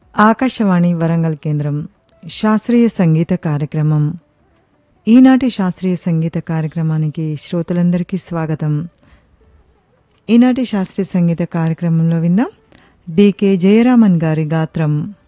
ఆకాశవాణి వరంగల్ కేంద్రం శాస్త్రీయ సంగీత కార్యక్రమం. ఈనాటి శాస్త్రీయ సంగీత కార్యక్రమానికి శ్రోతలందరికీ స్వాగతం. ఈనాటి శాస్త్రీయ సంగీత కార్యక్రమంలో విందాం డికే జయరామన్ గారి గాత్రం.